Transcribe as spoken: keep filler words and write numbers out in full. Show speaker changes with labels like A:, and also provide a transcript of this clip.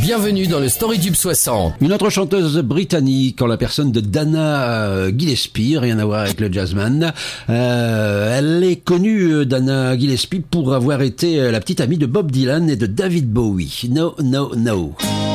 A: Bienvenue dans le Storytube soixante.
B: Une autre chanteuse britannique en la personne de Dana Gillespie, rien à voir avec le jazzman. Euh, elle est connue, Dana Gillespie, pour avoir été la petite amie de Bob Dylan et de David Bowie. No, no, no.